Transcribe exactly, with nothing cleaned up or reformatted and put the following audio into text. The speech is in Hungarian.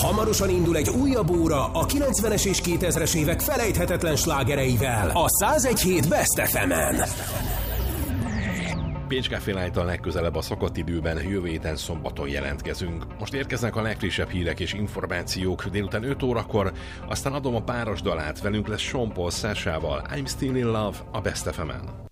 Hamarosan indul egy újabb óra a kilencvenes és kétezres évek felejthetetlen slágereivel a száz egy hét Best ef emen. Pécs Café Night-tal legközelebb a szokott időben, jövő héten szombaton jelentkezünk. Most érkeznek a legfrissebb hírek és információk délután öt órakor, aztán adom a páros dalát, velünk lesz Sean Paul Sashával, I'm Still in Love a Best ef emen.